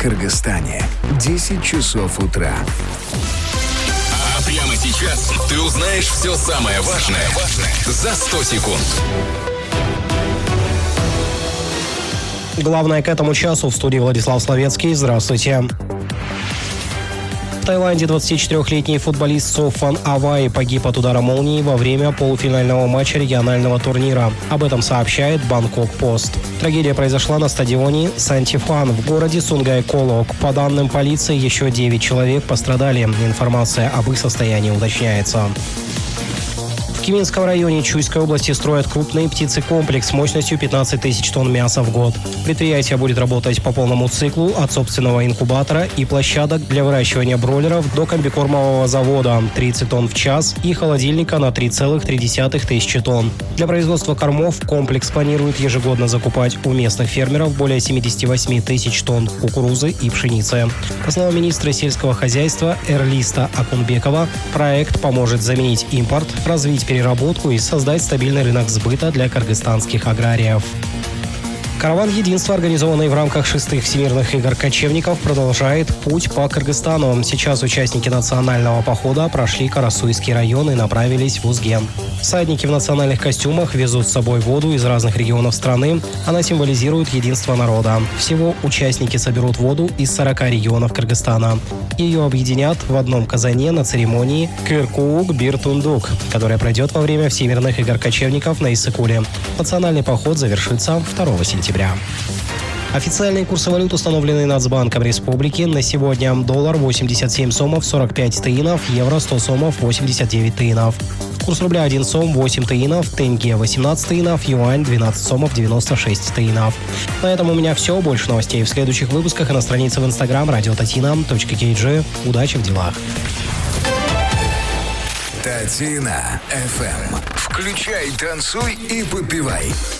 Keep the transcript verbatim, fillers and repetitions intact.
Кыргызстане. десять часов утра. А прямо сейчас ты узнаешь все самое важное за сто секунд. Главное к этому часу. В студии Владислав Словецкий. Здравствуйте. В Таиланде двадцатичетырёхлетний футболист Софан Аваи погиб от удара молнии во время полуфинального матча регионального турнира. Об этом сообщает Бангкок Пост. Трагедия произошла на стадионе Сантифан в городе Сунгай-Колок. По данным полиции, еще девять человек пострадали. Информация об их состоянии уточняется. В Киминском районе Чуйской области строят крупный птицекомплекс мощностью пятнадцать тысяч тонн мяса в год. Предприятие будет работать по полному циклу от собственного инкубатора и площадок для выращивания бройлеров до комбикормового завода тридцать тонн в час и холодильника на три целых три десятых тысячи тонн. Для производства кормов комплекс планирует ежегодно закупать у местных фермеров более семьдесят восемь тысяч тонн кукурузы и пшеницы. По словам министра сельского хозяйства Эрлиста Акунбекова, проект поможет заменить импорт, развить переработку и создать стабильный рынок сбыта для кыргызстанских аграриев. Караван единства, организованный в рамках шестых всемирных игр кочевников, продолжает путь по Кыргызстану. Сейчас участники национального похода прошли Карасуйский район и направились в Узген. Всадники в национальных костюмах везут с собой воду из разных регионов страны. Она символизирует единство народа. Всего участники соберут воду из сорока регионов Кыргызстана. Ее объединят в одном казане на церемонии Кыркуук-Бир-Тундук, которая пройдет во время всемирных игр кочевников на Иссык-Куле. Национальный поход завершится второго сентября. Официальные курсы валют, установленные Нацбанком Республики. На сегодня доллар восемьдесят семь сомов сорок пять тыинов, евро сто сомов восемьдесят девять тыинов. Курс рубля один сом восемь тыинов, тенге восемнадцать тыинов, юань двенадцать сомов девяносто шесть тыинов. На этом у меня все. Больше новостей в следующих выпусках и на странице в инстаграм радио татина точка кей джи. Удачи в делах. Татина эф эм. Включай, танцуй и попивай.